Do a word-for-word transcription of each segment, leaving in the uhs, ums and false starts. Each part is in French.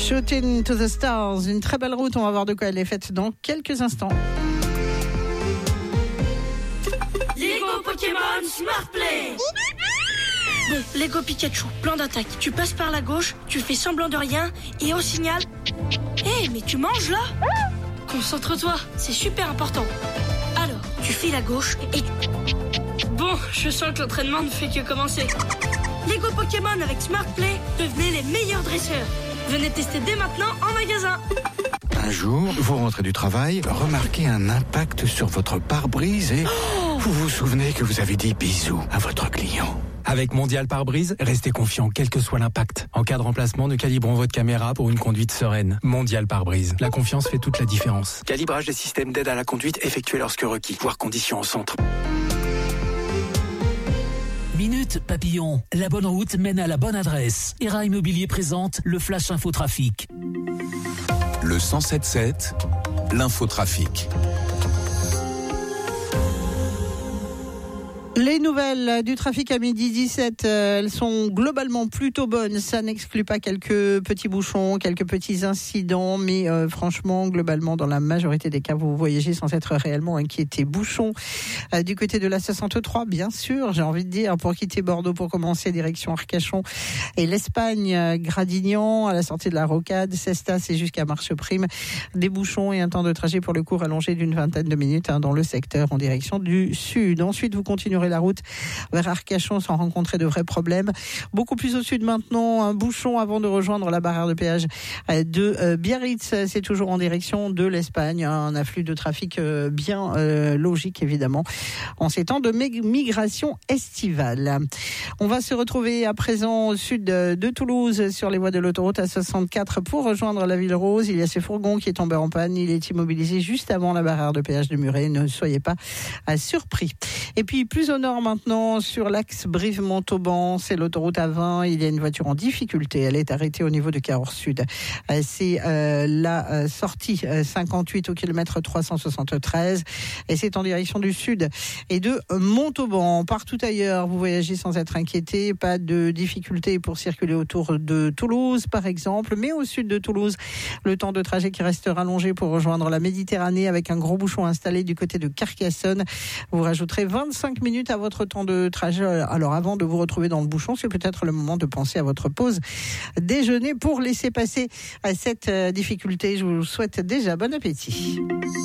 Shooting to the Stars, une très belle route, on va voir de quoi elle est faite dans quelques instants. Lego Pokémon Smart Play. Bon, Lego Pikachu, plan d'attaque. Tu passes par la gauche, tu fais semblant de rien, et au signal... Hé, hey, mais tu manges là? Concentre-toi, c'est super important. Alors, tu files à gauche et... Bon, je sens que l'entraînement ne fait que commencer. Lego Pokémon avec Smart Play, devenez les meilleurs dresseurs. Venez tester dès maintenant en magasin. Un jour, vous rentrez du travail, remarquez un impact sur votre pare-brise et oh vous vous souvenez que vous avez dit bisous à votre client. Avec Mondial Pare-Brise, restez confiant quel que soit l'impact. En cas de remplacement, nous calibrons votre caméra pour une conduite sereine. Mondial Pare-Brise. La confiance fait toute la différence. Calibrage des systèmes d'aide à la conduite effectué lorsque requis. Voire conditions au centre. Minute Papillon. La bonne route mène à la bonne adresse. E R A Immobilier présente le Flash Infotrafic. Le cent sept sept, l'infotrafic. Les nouvelles du trafic à midi dix-sept, elles sont globalement plutôt bonnes. Ça n'exclut pas quelques petits bouchons, quelques petits incidents, mais euh, franchement, globalement, dans la majorité des cas, vous voyagez sans être réellement inquiété. Bouchons euh, du côté de la soixante-trois, bien sûr, j'ai envie de dire, pour quitter Bordeaux, pour commencer, direction Arcachon et l'Espagne, euh, Gradignan, à la sortie de la Rocade, Cestas et jusqu'à Marcheprime. Des bouchons et un temps de trajet pour le coup rallongé d'une vingtaine de minutes hein, dans le secteur en direction du sud. Ensuite, vous continuerez la route vers Arcachon sans rencontrer de vrais problèmes. Beaucoup plus au sud maintenant, un bouchon avant de rejoindre la barrière de péage de Biarritz. C'est toujours en direction de l'Espagne. Un afflux de trafic bien euh, logique, évidemment, en ces temps de migration estivale. On va se retrouver à présent au sud de Toulouse sur les voies de l'autoroute A soixante-quatre pour rejoindre la ville rose. Il y a ce fourgon qui est tombé en panne. Il est immobilisé juste avant la barrière de péage de Muret. Ne soyez pas surpris. Et puis plus au nord maintenant, sur l'axe Brive-Montauban, c'est l'autoroute A vingt. Il y a une voiture en difficulté. Elle est arrêtée au niveau de Cahors Sud. C'est euh, la euh, sortie euh, cinquante-huit au kilomètre trois cent soixante-treize. Et c'est en direction du sud et de Montauban. Partout ailleurs, vous voyagez sans être inquiété. Pas de difficulté pour circuler autour de Toulouse, par exemple. Mais au sud de Toulouse, le temps de trajet qui reste rallongé pour rejoindre la Méditerranée avec un gros bouchon installé du côté de Carcassonne. Vous rajouterez vingt-cinq minutes à votre temps de trajet. Alors avant de vous retrouver dans le bouchon, c'est peut-être le moment de penser à votre pause déjeuner pour laisser passer cette difficulté. Je vous souhaite déjà bon appétit.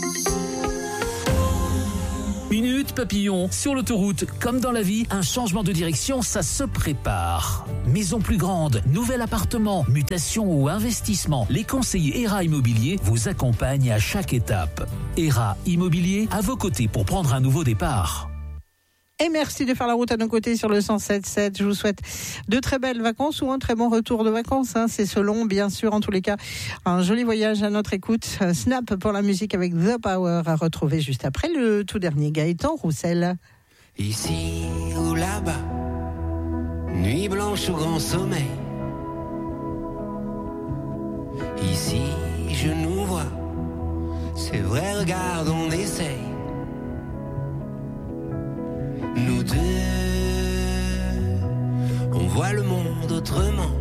Minute Papillon. Sur l'autoroute, comme dans la vie, un changement de direction, ça se prépare. Maison plus grande, nouvel appartement, mutation ou investissement. Les conseillers E R A Immobilier vous accompagnent à chaque étape. E R A Immobilier, à vos côtés pour prendre un nouveau départ. Et merci de faire la route à nos côtés sur le cent sept sept. Je vous souhaite de très belles vacances ou un très bon retour de vacances. Hein. C'est selon, bien sûr, en tous les cas, un joli voyage à notre écoute. Snap pour la musique avec The Power à retrouver juste après le tout dernier Gaëtan Roussel. Ici ou là-bas, nuit blanche ou grand sommeil. Ici, je nous vois, c'est vrai, regarde, on essaye. Nous deux, on voit le monde autrement.